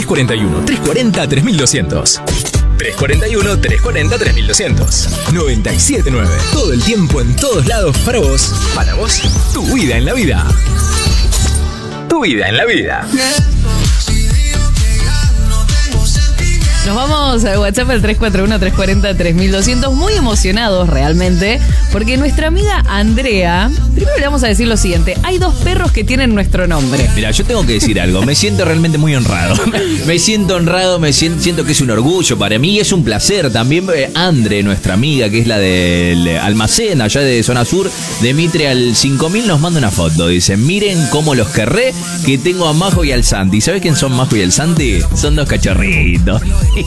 341-340-3200. 341-340-3200. 97.9. Todo el tiempo, en todos lados, para vos. Para vos, tu vida en la vida. Tu vida en la vida. Nos vamos al WhatsApp al 341-340-3200, muy emocionados realmente, porque nuestra amiga Andrea, primero le vamos a decir lo siguiente: hay 2 perros que tienen nuestro nombre. Mira, yo tengo que decir algo, me siento realmente muy honrado. Me siento honrado, siento que es un orgullo para mí y es un placer. También Andre, nuestra amiga, que es la del almacén allá de Zona Sur, de Mitre al 5000, nos manda una foto. Dice: miren cómo los querré, que tengo a Majo y al Santi. ¿Sabes quién son Majo y el Santi? Son 2 cachorritos.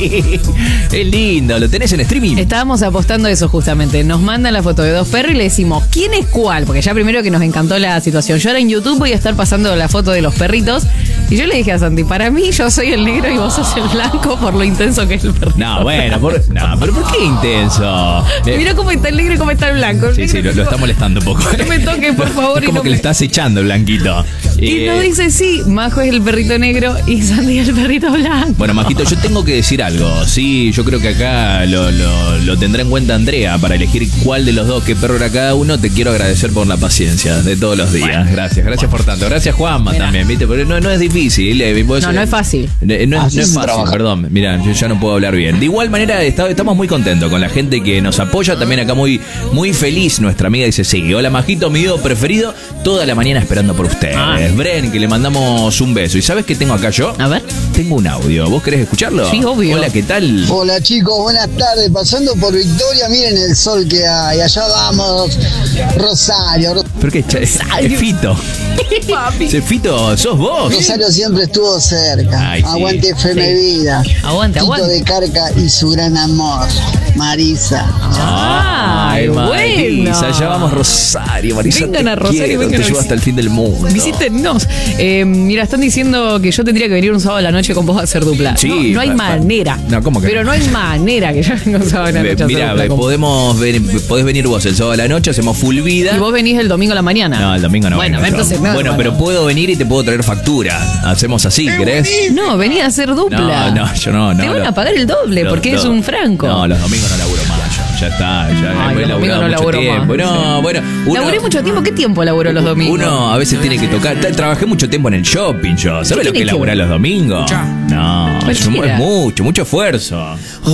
Es lindo, lo tenés en streaming. Estábamos apostando eso justamente. Nos mandan la foto de 2 perros y le decimos ¿quién es cuál? Porque ya primero que nos encantó la situación. Yo ahora en YouTube voy a estar pasando la foto de los perritos. Y yo le dije a Santi, para mí yo soy el negro y vos sos el blanco por lo intenso que es el perrito. No, bueno, pero ¿por qué intenso? Mira cómo está el negro y cómo está el blanco. Sí, lo está molestando un poco. No me toques, por favor. Es como que le estás echando el blanquito. Y nos dice, sí, Majo es el perrito negro y Santi es el perrito blanco. Bueno, Majito, yo tengo que decir algo. Sí, yo creo que acá lo tendrá en cuenta Andrea para elegir cuál de los 2, qué perro era cada uno. Te quiero agradecer por la paciencia de todos los días. Bueno, gracias por tanto. Gracias, Juanma, también, ¿viste? Porque no es difícil. No es fácil. No es fácil, perdón. Mira, yo ya no puedo hablar bien. De igual manera, estamos muy contentos con la gente que nos apoya. También acá muy feliz. Nuestra amiga dice, sí, hola Majito, mi video preferido, toda la mañana esperando por ustedes. Bren, que le mandamos un beso. ¿Y sabes qué tengo acá yo? A ver. Tengo un audio. ¿Vos querés escucharlo? Sí, obvio. Hola, ¿qué tal? Hola chicos, buenas tardes. Pasando por Victoria, miren el sol que hay. Allá vamos, Rosario. ¿Pero qué? Es Fito. Fito, ¿sos vos? Rosario siempre estuvo cerca. Ay, sí. Aguante FM Vida. Aguante. Tito de Carca y su gran amor, Marisa. Ay, Marisa, bueno. Ya vamos Rosario, Marisa. Vengan a Rosario, te llevo hasta el fin del mundo. Visítennos. Mira, están diciendo que yo tendría que venir un sábado a la noche con vos a hacer dupla. Sí, no hay manera. No, ¿cómo que? Pero no hay manera que yo venga un sábado a la noche a hacer Mira, dupla. podés venir vos el sábado a la noche, hacemos full vida. Y vos venís el domingo a la mañana. No, el domingo no. Bueno, entonces no. Bueno, pero puedo venir y te puedo traer factura. Hacemos así, ¿querés? No, vení a hacer dupla. No, yo no. Te van a pagar el doble porque es un franco. No, los domingos no laburo más. Ya está. Ay, los domingos no laburo más. No, bueno. Laburé mucho tiempo. ¿Qué tiempo laburó los domingos? Uno a veces tiene que tocar. Trabajé mucho tiempo en el shopping yo. ¿Sabes lo que es laburar los domingos? No, es mucho esfuerzo.